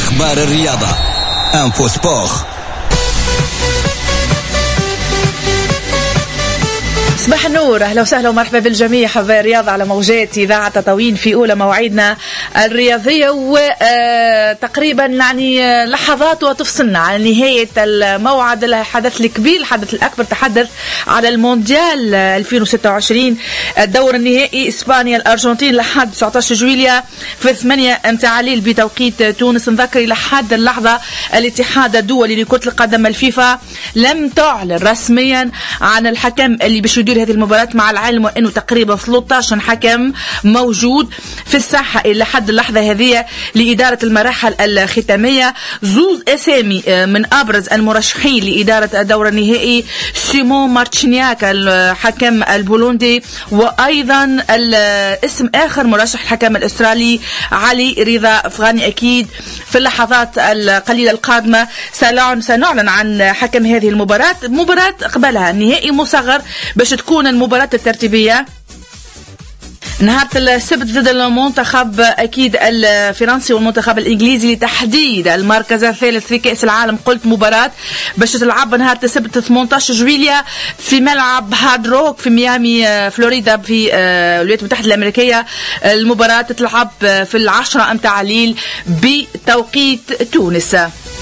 أخبار الرياضة انفو سبور. صباح النور، أهلا وسهلا ومرحبا بالجميع. حبايب الرياضة على موجات إذاعة تطاوين في أولى مواعيدنا الرياضية، وتقريبا يعني لحظات وتفصلنا عن نهاية الموعد، الحدث الكبير، الحدث الأكبر، تحدث على المونديال 2026 الدور النهائي إسبانيا الأرجنتين لحد 19 جويلية في 8 متاع الليل بتوقيت تونس. نذكر لحد اللحظة الاتحاد الدولي لكرة القدم الفيفا لم تعلن رسميا عن الحكم اللي باش يدير هذه المباراة، مع العلم وأنه تقريبا 13 حكم موجود في الساحة إلى حد اللحظة هذه لإدارة المراحل الختامية. زوز أسامي من أبرز المرشحين لإدارة الدور النهائي: سيمون مارتشينياك الحكم البولندي، وأيضا الاسم آخر مرشح الحكم الأسترالي علي رضا أفغاني. أكيد في اللحظات القليلة القادمة سنعلن عن حكم هذه المباراة. مباراة قبلها نهائي مصغر باش تكون المباراة الترتيبية نهار السبت ضد المنتخب أكيد الفرنسي والمنتخب الإنجليزي لتحديد المركز الثالث في كأس العالم. قلت مباراة باش تلعب نهار السبت 18 جويلية في ملعب هارد روك في ميامي فلوريدا في الولايات المتحدة الأمريكية. المباراة تتلعب في 10 متاع الليل بتوقيت تونس.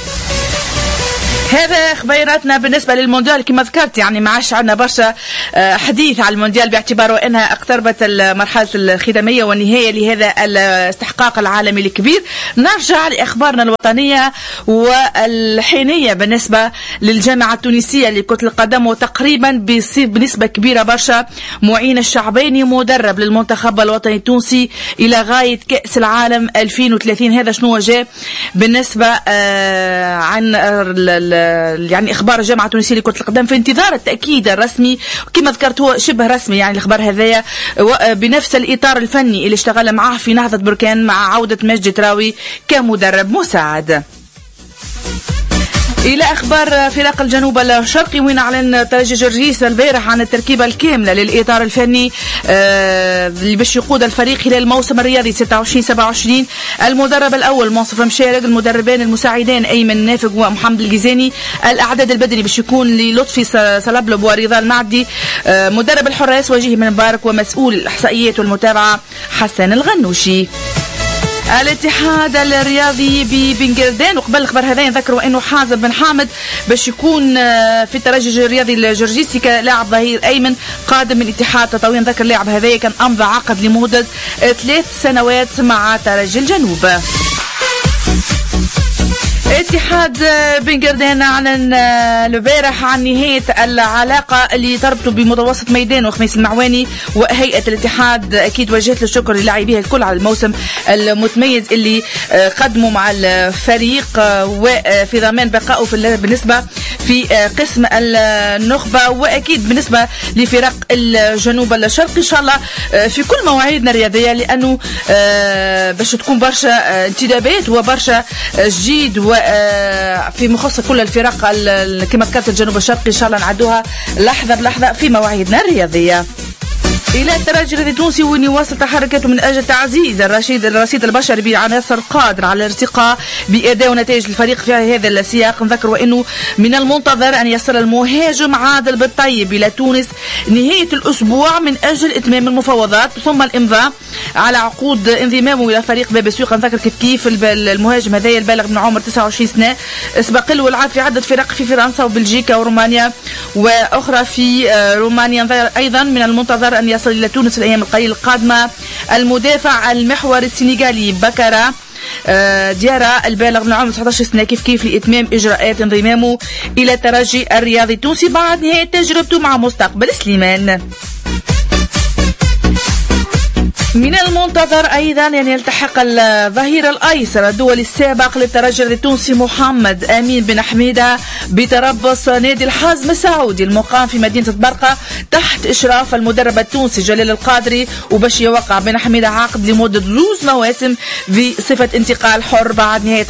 هذا خبيراتنا بالنسبة للمونديال. كما ذكرت يعني ما عادش عندنا برشا حديث على المونديال باعتباره أنها اقتربت المرحلة الختامية والنهاية لهذا الاستحقاق العالمي الكبير. نرجع لأخبارنا الوطنية والحينية بالنسبة للجامعة التونسية لكرة القدم، وتقريبا بيصير بنسبة كبيرة برشا معين الشعباني مدرب للمنتخب الوطني التونسي إلى غاية كأس العالم 2030. هذا شنو جاء بالنسبة عن يعني إخبار الجامعة التونسية لكرة القدم في انتظار التأكيد الرسمي. كما ذكرت هو شبه رسمي يعني الإخبار هذايا بنفس الإطار الفني اللي اشتغل معه في نهضة بركان مع عودة مجدي تراوي كمدرب مساعد. إلى أخبار فرق الجنوب الشرقي، وين أعلن ترجي جرجيس البارح عن التركيبة الكاملة للإطار الفني اللي باش يقود الفريق خلال الموسم الرياضي 26-27. المدرب الأول منصف مشارق، المدربين المساعدين أيمن نافق ومحمد الجزاني، الأعداد البدني باش يكون للطفي سلبلب ورضا المعدي، مدرب الحراس وجيه من مبارك، ومسؤول الإحصائيات والمتابعة حسن الغنوشي. الاتحاد الرياضي ببنجردان، وقبل الخبر هذا نذكروا انه حازم بن حامد باش يكون في الترجي الرياضي الجرجيسي كلاعب ظهير ايمن قادم من اتحاد تطاوين. ذكر اللاعب هذا كان امضى عقد لمدة 3 سنوات مع ترجي الجنوب. اتحاد بنجردان أعلن البارح عن نهاية العلاقة اللي تربطه بمتوسط ميدان وخميس المعواني، وهيئة الاتحاد أكيد وجهت الشكر للاعبيها الكل على الموسم المتميز اللي قدموا مع الفريق، وفي ضمان بقائه بالنسبة في قسم النخبة، وأكيد بالنسبة لفرق الجنوب الشرقي إن شاء الله في كل مواعيدنا الرياضية، لأنه باش تكون برشا انتدابات وبرشا جديد وفي مخصص كل الفرق كما ذكرت الجنوب الشرقي إن شاء الله نعدوها لحظة بلحظة في مواعيدنا الرياضية. إلى الترجي التونسي وين يواصل تحركاته من أجل تعزيز الرصيد البشري بعناصر قادر على الارتقاء بأداء ونتائج الفريق في هذا السياق. نذكر وأنه من المنتظر أن يصل المهاجم عادل بالطيب إلى تونس نهاية الأسبوع من أجل إتمام المفاوضات ثم الإمضاء على عقود انضمامه إلى فريق باب السويق. نذكر كيف المهاجم هذا البالغ من عمر 29 سنة سبق له ولعب في عدة فرق في فرنسا وبلجيكا ورومانيا وأخرى في رومانيا. أيضا من المنتظر أن يصل إلى تونس الأيام القليلة القادمة المدافع المحور السنغالي بكرة ديارة البالغ من عمر 19 سنة كيف لإتمام إجراءات انضمامه إلى الترجي الرياضي التونسي بعد نهاية تجربته مع مستقبل سليمان. من المنتظر أيضا أن يلتحق الظهير الأيسر الدولي السابق للترجي التونسي محمد أمين بن حميدة بتربص نادي الحزم السعودي المقام في مدينة برقة تحت إشراف المدرب التونسي جلال القادري، وباش يوقع بن حميدة عقد لمدة 2 مواسم بصفة انتقال حر بعد نهاية